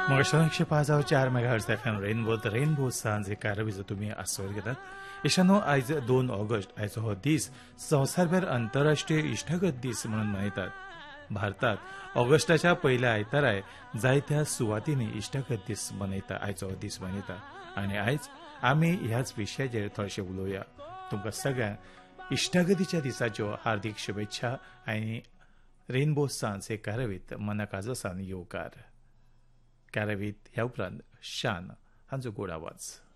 मग 105.4 megahertz FM rainbow सांजे कारवीचो तुमी आस्वाद घेतात. इशानो आयज 2 ऑगस्ट आयचो हो दीस संवसारभर आंतरराष्ट्रीय इश्टागत दीस म्हणून मनयतात. भारतात ऑगस्टाच्या पयल्या आयताराय जायत्या सुवातींनी इश्टागत दीस मनयता आयचो हो दीस मनयता. आनी आयज आमी ह्याच विशयाचेर थोडेशे उलोवया. तुमकां सगळ्यांक इश्टागतीच्या दिसाच्यो हार्दिक शुभेच्छा आनी रेनबो सांजे कारवीत मनाकाजोसान येवकार. कारवीत ह्या उपरांत शान हांचो गोड आवाज.